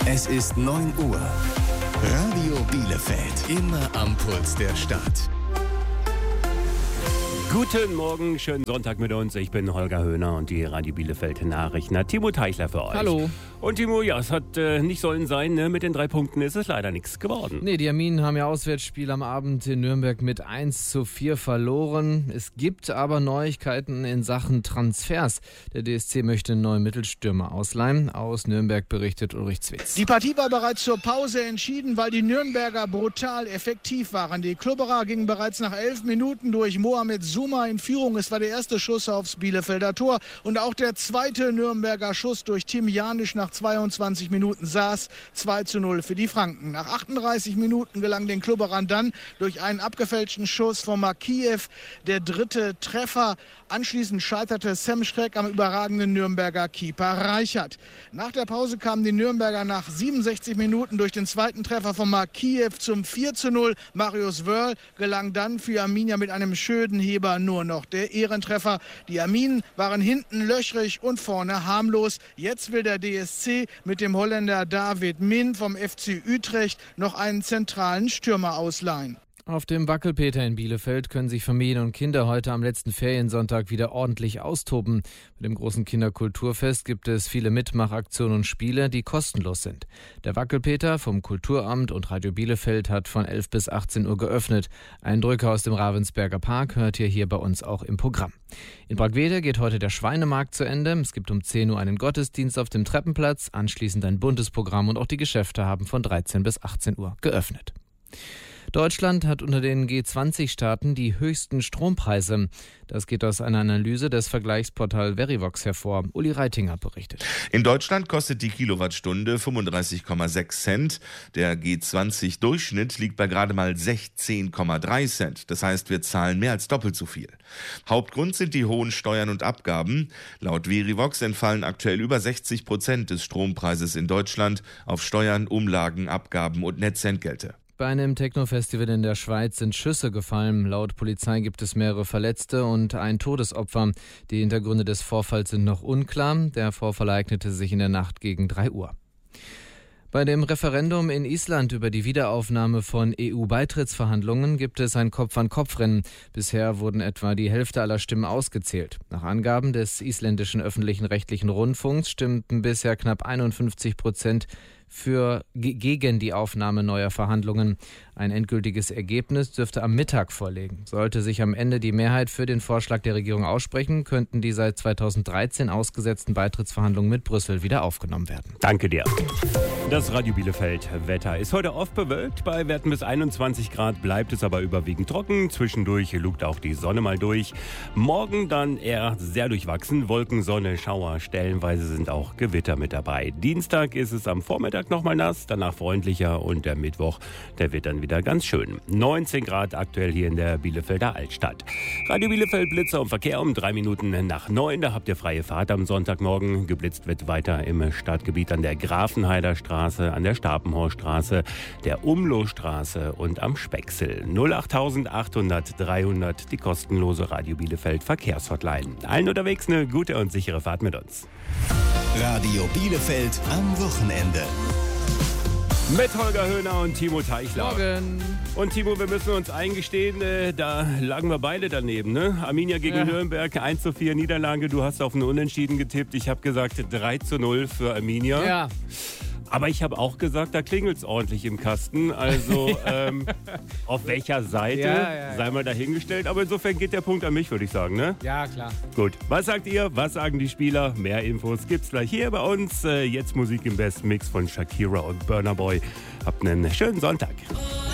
Es ist 9 Uhr. Radio Bielefeld. Immer am Puls der Stadt. Guten Morgen, schönen Sonntag mit uns. Ich bin Holger Höhner und die Radio Bielefeld Nachrichten hat Timo Teichler für euch. Hallo. Und Timo, ja, es hat nicht sollen sein, ne? Mit den 3 Punkten ist es leider nichts geworden. Nee, die Arminen haben ja Auswärtsspiel am Abend in Nürnberg mit 1:4 verloren. Es gibt aber Neuigkeiten in Sachen Transfers. Der DSC möchte einen neuen Mittelstürmer ausleihen. Aus Nürnberg berichtet Ulrich Zwitz. Die Partie war bereits zur Pause entschieden, weil die Nürnberger brutal effektiv waren. Die Klubberer gingen bereits nach 11 Minuten durch Mohamed Zuma in Führung. Es war der erste Schuss aufs Bielefelder Tor und auch der zweite Nürnberger Schuss durch Tim Janisch nach 22 Minuten saß. 2:0 für die Franken. Nach 38 Minuten gelang den Klubberern dann durch einen abgefälschten Schuss von Makiev der dritte Treffer. Anschließend scheiterte Sam Schreck am überragenden Nürnberger Keeper Reichert. Nach der Pause kamen die Nürnberger nach 67 Minuten durch den zweiten Treffer von Makiev zum 4:0. Marius Wörl gelang dann für Arminia mit einem schönen Heber nur noch der Ehrentreffer. Die Arminen waren hinten löchrig und vorne harmlos. Jetzt will der DSC mit dem Holländer David Min vom FC Utrecht noch einen zentralen Stürmer ausleihen. Auf dem Wackelpeter in Bielefeld können sich Familien und Kinder heute am letzten Feriensonntag wieder ordentlich austoben. Bei dem großen Kinderkulturfest gibt es viele Mitmachaktionen und Spiele, die kostenlos sind. Der Wackelpeter vom Kulturamt und Radio Bielefeld hat von 11 bis 18 Uhr geöffnet. Eindrücke aus dem Ravensberger Park hört ihr hier bei uns auch im Programm. In Bragwede geht heute der Schweinemarkt zu Ende. Es gibt um 10 Uhr einen Gottesdienst auf dem Treppenplatz, anschließend ein buntes Programm und auch die Geschäfte haben von 13 bis 18 Uhr geöffnet. Deutschland hat unter den G20-Staaten die höchsten Strompreise. Das geht aus einer Analyse des Vergleichsportals Verivox hervor. Uli Reitinger berichtet. In Deutschland kostet die Kilowattstunde 35,6 Cent. Der G20-Durchschnitt liegt bei gerade mal 16,3 Cent. Das heißt, wir zahlen mehr als doppelt so viel. Hauptgrund sind die hohen Steuern und Abgaben. Laut Verivox entfallen aktuell über 60% des Strompreises in Deutschland auf Steuern, Umlagen, Abgaben und Netzentgelte. Bei einem Techno-Festival in der Schweiz sind Schüsse gefallen. Laut Polizei gibt es mehrere Verletzte und ein Todesopfer. Die Hintergründe des Vorfalls sind noch unklar. Der Vorfall ereignete sich in der Nacht gegen 3 Uhr. Bei dem Referendum in Island über die Wiederaufnahme von EU-Beitrittsverhandlungen gibt es ein Kopf-an-Kopf-Rennen. Bisher wurden etwa die Hälfte aller Stimmen ausgezählt. Nach Angaben des isländischen öffentlichen rechtlichen Rundfunks stimmten bisher knapp 51% gegen die Aufnahme neuer Verhandlungen. Ein endgültiges Ergebnis dürfte am Mittag vorliegen. Sollte sich am Ende die Mehrheit für den Vorschlag der Regierung aussprechen, könnten die seit 2013 ausgesetzten Beitrittsverhandlungen mit Brüssel wieder aufgenommen werden. Danke dir. Das Radio Bielefeld Wetter ist heute oft bewölkt. Bei Werten bis 21 Grad bleibt es aber überwiegend trocken. Zwischendurch lugt auch die Sonne mal durch. Morgen dann eher sehr durchwachsen. Wolken, Sonne, Schauer. Stellenweise sind auch Gewitter mit dabei. Dienstag ist es am Vormittag nochmal nass, danach freundlicher und der Mittwoch, der wird dann wieder ganz schön. 19 Grad aktuell hier in der Bielefelder Altstadt. Radio Bielefeld Blitzer und Verkehr um 3 Minuten nach 9. Da habt ihr freie Fahrt am Sonntagmorgen. Geblitzt wird weiter im Stadtgebiet an der Grafenheider Straße, an der Stapenhorststraße, der Umlohstraße und am Specksel. 08800 300 die kostenlose Radio Bielefeld Verkehrshotline. Allen unterwegs eine gute und sichere Fahrt mit uns. Radio Bielefeld am Wochenende. Mit Holger Höhner und Timo Teichler. Morgen. Und Timo, wir müssen uns eingestehen, da lagen wir beide daneben. Ne? Arminia gegen Nürnberg, 1:4 Niederlage. Du hast auf einen Unentschieden getippt. Ich habe gesagt 3:0 für Arminia. Ja. Aber ich habe auch gesagt, da klingelt es ordentlich im Kasten. Also auf welcher Seite, sei mal dahingestellt. Aber insofern geht der Punkt an mich, würde ich sagen. Ne? Ja, klar. Gut, was sagt ihr? Was sagen die Spieler? Mehr Infos gibt's gleich hier bei uns. Jetzt Musik im besten Mix von Shakira und Burna Boy. Habt einen schönen Sonntag.